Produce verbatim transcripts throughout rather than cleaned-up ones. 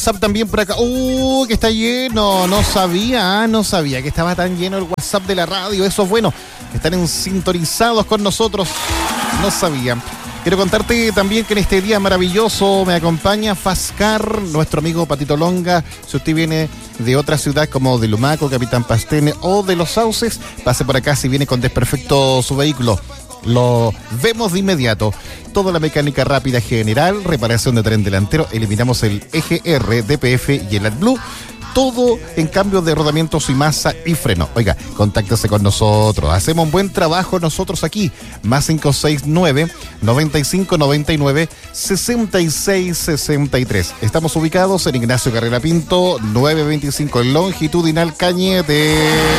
WhatsApp también por acá. ¡Uh, que está lleno! No sabía, no sabía que estaba tan lleno el WhatsApp de la radio. Eso es bueno. Están en sintonizados con nosotros. No sabía. Quiero contarte también que en este día maravilloso me acompaña Fascar, nuestro amigo Patito Longa. Si usted viene de otra ciudad como de Lumaco, Capitán Pastene o de Los Sauces, pase por acá si viene con desperfecto su vehículo. Lo vemos de inmediato. Toda la mecánica rápida general, reparación de tren delantero, eliminamos el eje R, D P F y el AdBlue. Todo en cambio de rodamientos y masa y freno. Oiga, contáctese con nosotros. Hacemos un buen trabajo nosotros aquí. Más cinco seis nueve, noventa y cinco noventa y nueve, sesenta y seis sesenta y tres. Estamos ubicados en Ignacio Carrera Pinto, novecientos veinticinco en Longitudinal Cañete.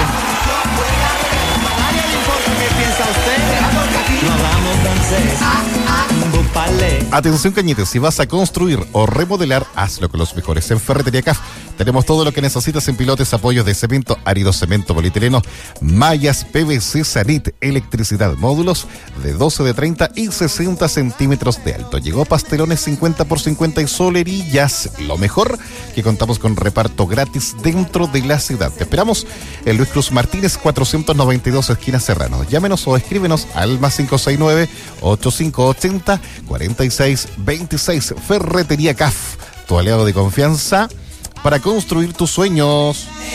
Atención Cañete, si vas a construir o remodelar, hazlo con los mejores. En Ferretería C A F tenemos todo lo que necesitas en pilotes, apoyos de cemento, árido cemento, polietileno, mallas, P V C, Sanit, electricidad, módulos de doce, de treinta y sesenta centímetros de alto. Llegó Pastelones cincuenta por cincuenta y solerillas. Lo mejor, que contamos con reparto gratis dentro de la ciudad. Te esperamos en Luis Cruz Martínez cuatrocientos noventa y dos, esquina Serrano. Llámenos o escríbenos al más cinco seis nueve, ochenta y cinco ochenta, cuarenta y seis veintiséis. Ferretería C A F, tu aliado de confianza para construir tus sueños.